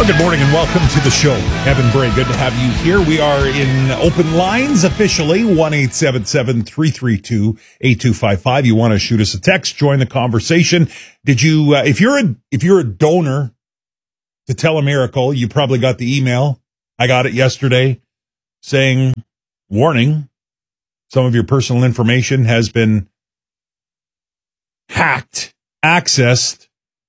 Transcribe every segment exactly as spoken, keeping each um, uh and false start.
Well, good morning and welcome to the show. Evan Bray, good to have you here. We are in open lines officially, one eight seven seven, three three two, eight two five five. You want to shoot us a text, join the conversation. Did you, uh, if you're a, if you're a donor to Telemiracle, you probably got the email. I got it yesterday saying, warning, some of your personal information has been hacked, accessed.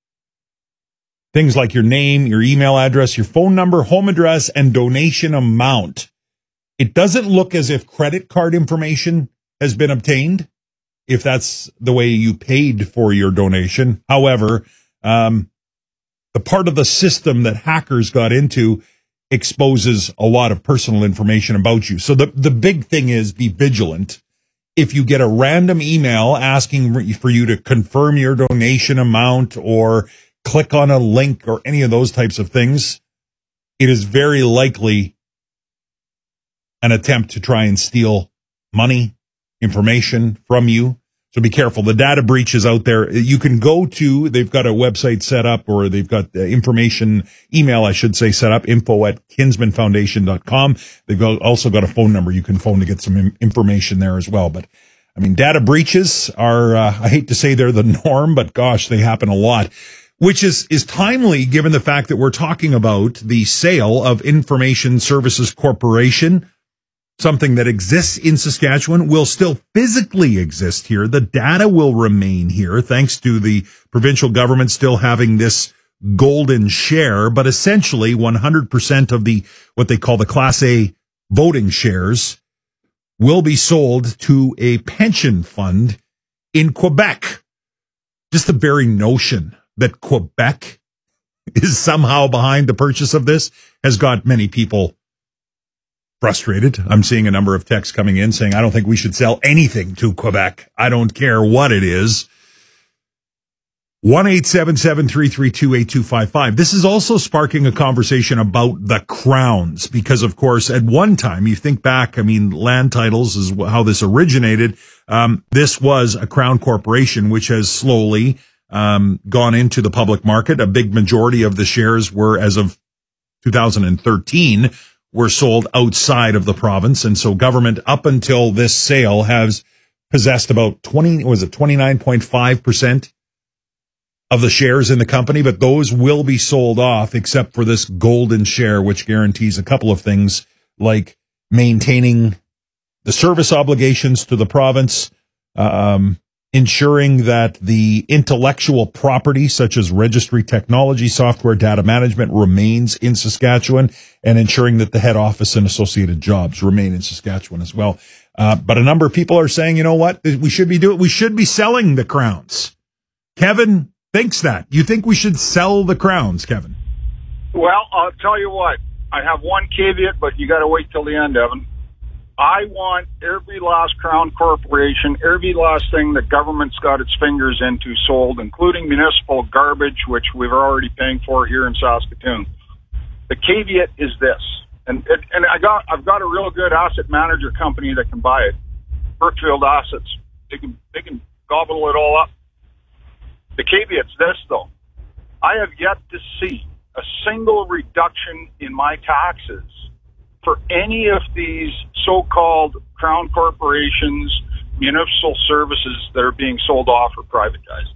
Things like your name, your email address, your phone number, home address, and donation amount. It doesn't look as if credit card information has been obtained, if that's the way you paid for your donation. However, um, the part of the system that hackers got into exposes a lot of personal information about you. So the, the big thing is be vigilant. If you get a random email asking for you to confirm your donation amount or click on a link or any of those types of things, it is very likely an attempt to try and steal money, information from you. So be careful. The data breach is out there. You can go to, they've got a website set up, or they've got the information, email, I should say, set up, info at kinsman foundation dot com. They've got, also got a phone number you can phone to get some im- information there as well. But I mean, data breaches are, uh, I hate to say they're the norm, but gosh, they happen a lot. Which is, is timely given the fact that we're talking about the sale of Information Services Corporation, something that exists in Saskatchewan, will still physically exist here. The data will remain here thanks to the provincial government still having this golden share, but essentially one hundred percent of the, what they call the Class A voting shares will be sold to a pension fund in Quebec. Just the very notion that Quebec is somehow behind the purchase of this has got many people frustrated. I'm seeing a number of texts coming in saying, I don't think we should sell anything to Quebec. I don't care what it is. one eight seven seven, three three two, eight two five five. This is also sparking a conversation about the crowns because, of course, at one time, you think back, I mean, land titles is how this originated. Um, this was a crown corporation, which has slowly Um, gone into the public market. A big majority of the shares were, as of two thousand thirteen, were sold outside of the province. And so government, up until this sale, has possessed about twenty, was it twenty-nine point five percent of the shares in the company, but those will be sold off except for this golden share, which guarantees a couple of things like maintaining the service obligations to the province, um, ensuring that the intellectual property, such as registry technology, software, data management, remains in Saskatchewan, and ensuring that the head office and associated jobs remain in Saskatchewan as well. Uh, but a number of people are saying, you know what, we should be doing, we should be selling the crowns. Kevin thinks that. You think we should sell the crowns, Kevin? Well, I'll tell you what. I have one caveat, but you got to wait till the end, Evan. I want every last crown corporation, every last thing that government's got its fingers into sold, including municipal garbage, which we're already paying for here in Saskatoon. The caveat is this, and it, and I got I've got a real good asset manager company that can buy it, Brookfield Assets. They can they can gobble it all up. The caveat's this though, I have yet to see a single reduction in my taxes for any of these so-called crown corporations, municipal services that are being sold off or privatized.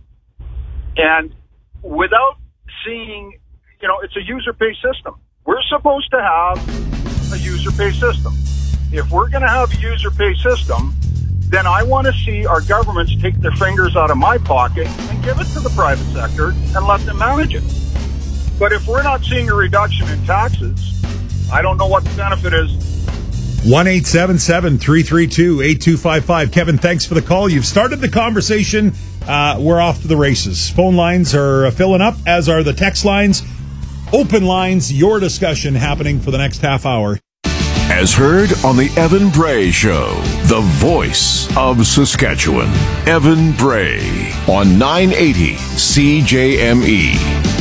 And without seeing, you know, it's a user-pay system. We're supposed to have a user-pay system. If we're going to have a user-pay system, then I want to see our governments take their fingers out of my pocket and give it to the private sector and let them manage it. But if we're not seeing a reduction in taxes, I don't know what the benefit is. one eight seven seven, three three two, eight two five five. Kevin, thanks for the call. You've started the conversation. Uh, we're off to the races. Phone lines are filling up, as are the text lines. Open lines, your discussion happening for the next half hour. As heard on the Evan Bray Show, the voice of Saskatchewan. Evan Bray on nine eighty C J M E.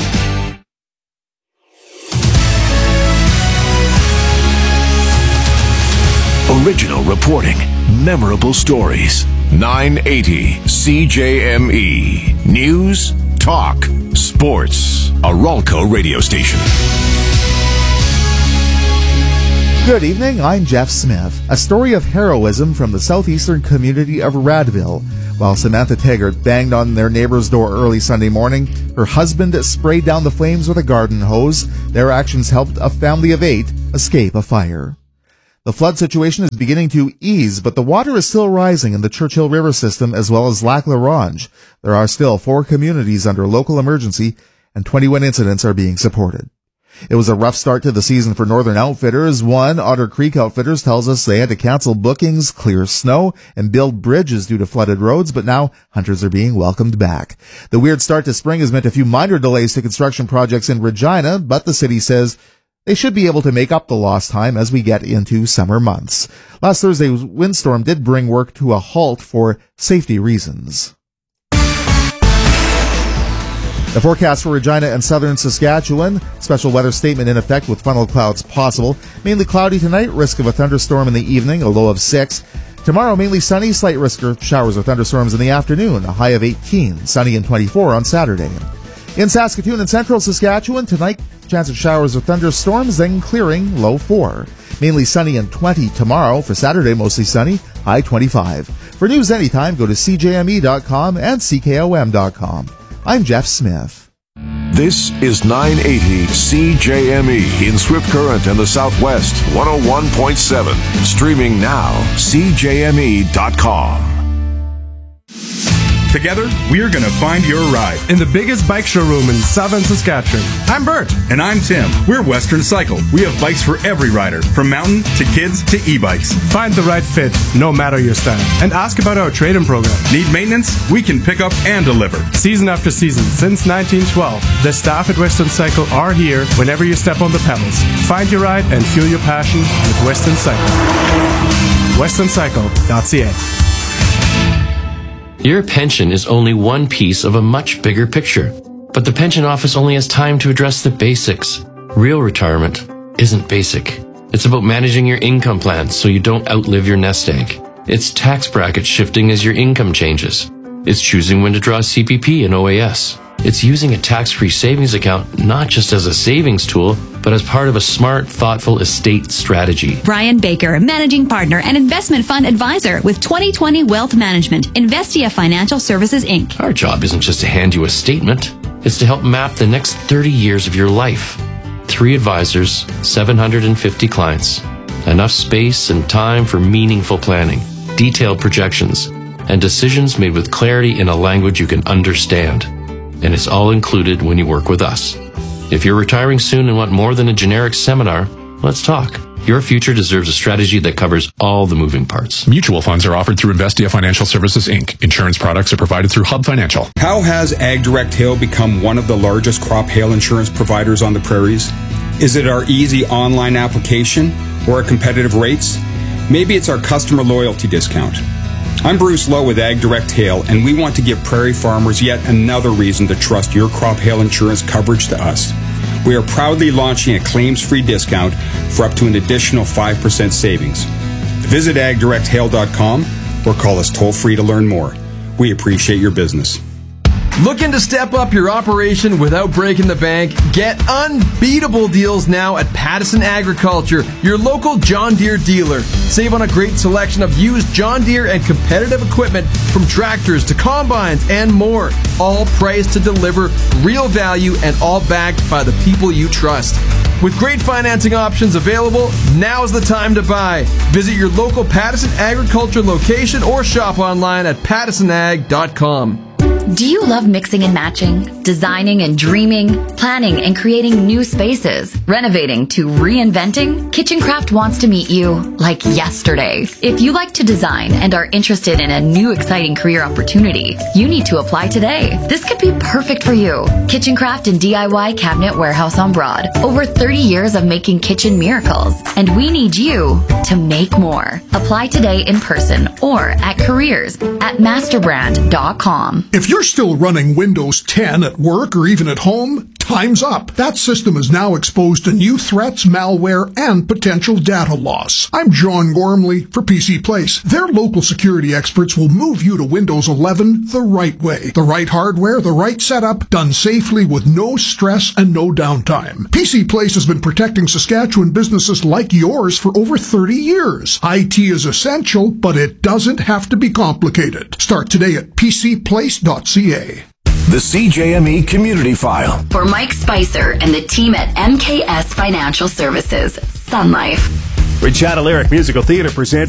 Original reporting, memorable stories. nine eighty C J M E. News, talk, sports. A Ralco radio station. Good evening, I'm Jeff Smith. A story of heroism from the southeastern community of Radville. While Samantha Taggart banged on their neighbor's door early Sunday morning, her husband sprayed down the flames with a garden hose. Their actions helped a family of eight escape a fire. The flood situation is beginning to ease, but the water is still rising in the Churchill River system as well as Lac La Ronge. There are still four communities under local emergency, and twenty-one incidents are being supported. It was a rough start to the season for Northern Outfitters. One, Otter Creek Outfitters, tells us they had to cancel bookings, clear snow, and build bridges due to flooded roads, but now hunters are being welcomed back. The weird start to spring has meant a few minor delays to construction projects in Regina, but the city says they should be able to make up the lost time as we get into summer months. Last Thursday's windstorm did bring work to a halt for safety reasons. The forecast for Regina and southern Saskatchewan. Special weather statement in effect with funnel clouds possible. Mainly cloudy tonight, risk of a thunderstorm in the evening, a low of six. Tomorrow, mainly sunny, slight risk of showers or thunderstorms in the afternoon, a high of eighteen. Sunny and twenty-four on Saturday. In Saskatoon and central Saskatchewan, tonight, chance of showers or thunderstorms, then clearing, low four. Mainly sunny and twenty tomorrow. For Saturday, mostly sunny, high twenty-five. For news anytime, go to C J M E dot com and C K O M dot com. I'm Jeff Smith. This is nine eighty C J M E in Swift Current and the Southwest, one oh one point seven. Streaming now, C J M E dot com. Together, we're going to find your ride in the biggest bike showroom in southern Saskatchewan. I'm Bert. And I'm Tim. We're Western Cycle. We have bikes for every rider, from mountain to kids to e-bikes. Find the right fit, no matter your style. And ask about our trade-in program. Need maintenance? We can pick up and deliver. Season after season, since nineteen twelve, the staff at Western Cycle are here whenever you step on the pedals. Find your ride and fuel your passion with Western Cycle. western cycle dot c a. Your pension is only one piece of a much bigger picture, but the pension office only has time to address the basics. Real retirement isn't basic. It's about managing your income plan so you don't outlive your nest egg. It's tax bracket shifting as your income changes. It's choosing when to draw C P P and O A S. It's using a tax-free savings account not just as a savings tool, but as part of a smart, thoughtful estate strategy. Brian Baker, Managing Partner and Investment Fund Advisor with twenty twenty Wealth Management, Investia Financial Services, Incorporated. Our job isn't just to hand you a statement. It's to help map the next thirty years of your life. Three advisors, seven hundred fifty clients. Enough space and time for meaningful planning, detailed projections, and decisions made with clarity in a language you can understand. And it's all included when you work with us. If you're retiring soon and want more than a generic seminar, let's talk. Your future deserves a strategy that covers all the moving parts. Mutual funds are offered through Investia Financial Services, Incorporated. Insurance products are provided through Hub Financial. How has AgDirect Hail become one of the largest crop hail insurance providers on the prairies? Is it our easy online application or our competitive rates? Maybe it's our customer loyalty discount. I'm Bruce Lowe with AgDirect Hail, and we want to give prairie farmers yet another reason to trust your crop hail insurance coverage to us. We are proudly launching a claims-free discount for up to an additional five percent savings. Visit ag direct hail dot com or call us toll-free to learn more. We appreciate your business. Looking to step up your operation without breaking the bank? Get unbeatable deals now at Pattison Agriculture, your local John Deere dealer. Save on a great selection of used John Deere and competitive equipment from tractors to combines and more. All priced to deliver real value and all backed by the people you trust. With great financing options available, now's the time to buy. Visit your local Pattison Agriculture location or shop online at pattison ag dot com. Do you love mixing and matching, designing and dreaming, planning and creating new spaces, renovating to reinventing? KitchenCraft wants to meet you like yesterday. If you like to design and are interested in a new exciting career opportunity, you need to apply today. This could be perfect for you. KitchenCraft and D I Y Cabinet Warehouse on Broad. Over thirty years of making kitchen miracles, and we need you to make more. Apply today in person or at careers at masterbrand dot com. If you're still running Windows ten at work or even at home, Time's up. That system is now exposed to new threats, malware, and potential data loss. I'm John Gormley for P C Place. Their local security experts will move you to Windows eleven the right way. The right hardware, the right setup, done safely with no stress and no downtime. P C Place has been protecting Saskatchewan businesses like yours for over thirty years. I T is essential, but it doesn't have to be complicated. Start today at p c place dot c a. The C J M E Community File. For Mike Spicer and the team at M K S Financial Services, Sun Life. Rich Lyric Musical Theater presents